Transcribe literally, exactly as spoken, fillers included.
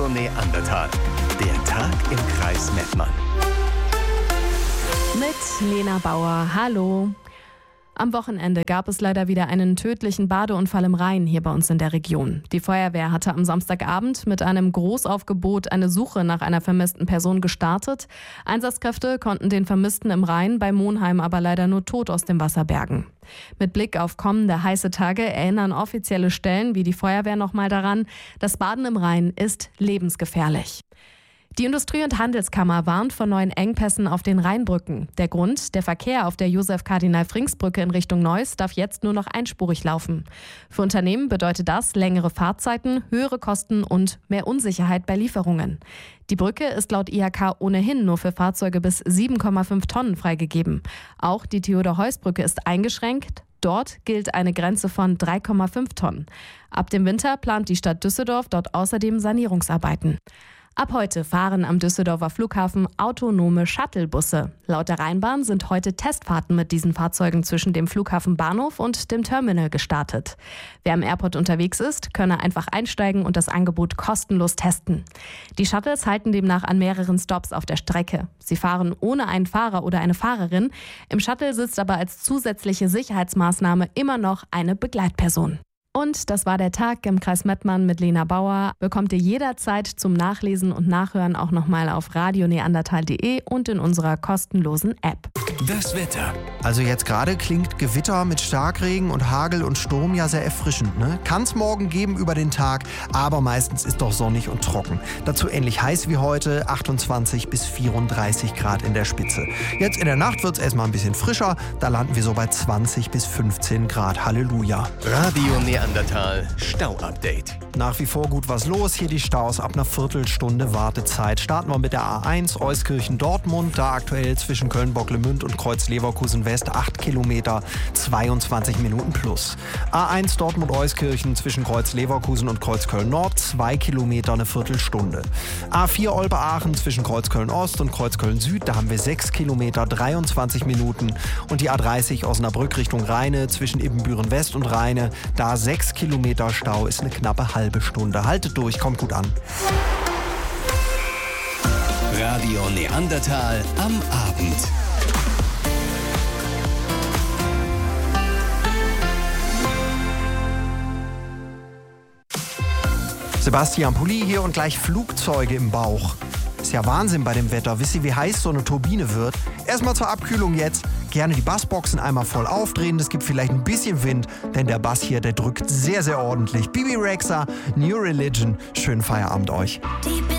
Radio Neandertal. Der Tag im Kreis Mettmann. Mit Lena Bauer. Hallo. Am Wochenende gab es leider wieder einen tödlichen Badeunfall im Rhein hier bei uns in der Region. Die Feuerwehr hatte am Samstagabend mit einem Großaufgebot eine Suche nach einer vermissten Person gestartet. Einsatzkräfte konnten den Vermissten im Rhein bei Monheim aber leider nur tot aus dem Wasser bergen. Mit Blick auf kommende heiße Tage erinnern offizielle Stellen wie die Feuerwehr nochmal daran, das Baden im Rhein ist lebensgefährlich. Die Industrie- und Handelskammer warnt vor neuen Engpässen auf den Rheinbrücken. Der Grund: der Verkehr auf der Josef-Kardinal-Frings-Brücke in Richtung Neuss darf jetzt nur noch einspurig laufen. Für Unternehmen bedeutet das längere Fahrzeiten, höhere Kosten und mehr Unsicherheit bei Lieferungen. Die Brücke ist laut I H K ohnehin nur für Fahrzeuge bis sieben Komma fünf Tonnen freigegeben. Auch die Theodor-Heuss-Brücke ist eingeschränkt. Dort gilt eine Grenze von drei Komma fünf Tonnen. Ab dem Winter plant die Stadt Düsseldorf dort außerdem Sanierungsarbeiten. Ab heute fahren am Düsseldorfer Flughafen autonome Shuttlebusse. Laut der Rheinbahn sind heute Testfahrten mit diesen Fahrzeugen zwischen dem Flughafenbahnhof und dem Terminal gestartet. Wer am Airport unterwegs ist, könne einfach einsteigen und das Angebot kostenlos testen. Die Shuttles halten demnach an mehreren Stops auf der Strecke. Sie fahren ohne einen Fahrer oder eine Fahrerin. Im Shuttle sitzt aber als zusätzliche Sicherheitsmaßnahme immer noch eine Begleitperson. Und das war der Tag im Kreis Mettmann mit Lena Bauer. Bekommt ihr jederzeit zum Nachlesen und Nachhören auch nochmal auf radio neandertal punkt de und in unserer kostenlosen App. Das Wetter. Also jetzt gerade klingt Gewitter mit Starkregen und Hagel und Sturm ja sehr erfrischend, ne? Kann es morgen geben über den Tag, aber meistens ist doch sonnig und trocken. Dazu ähnlich heiß wie heute, achtundzwanzig bis vierunddreißig Grad in der Spitze. Jetzt in der Nacht wird es erstmal ein bisschen frischer, da landen wir so bei zwanzig bis fünfzehn Grad. Halleluja. Radio Neandertal Stau-Update. Nach wie vor gut was los, hier die Staus ab einer Viertelstunde Wartezeit. Starten wir mit der A eins Euskirchen-Dortmund, da aktuell zwischen Köln-Bocklemünd und Kreuz-Leverkusen-West acht Kilometer, zweiundzwanzig Minuten plus. A eins Dortmund-Euskirchen zwischen Kreuz-Leverkusen und Kreuz-Köln-Nord, zwei Kilometer, eine Viertelstunde. A vier Olpe-Aachen zwischen Kreuz-Köln-Ost und Kreuz-Köln-Süd, da haben wir sechs Kilometer, dreiundzwanzig Minuten. Und die A dreißig Osnabrück Richtung Rheine zwischen Ibbenbüren-West und Rheine, da sechs Kilometer Stau ist eine knappe halbe Stunde. Haltet durch, kommt gut an. Radio Neandertal am Abend. Sebastian Pulli hier und gleich Flugzeuge im Bauch. Ist ja Wahnsinn bei dem Wetter. Wisst ihr, wie heiß so eine Turbine wird? Erstmal zur Abkühlung jetzt. Gerne die Bassboxen einmal voll aufdrehen. Es gibt vielleicht ein bisschen Wind, denn der Bass hier, der drückt sehr, sehr ordentlich. Bibi Rexha, New Religion. Schönen Feierabend euch. Die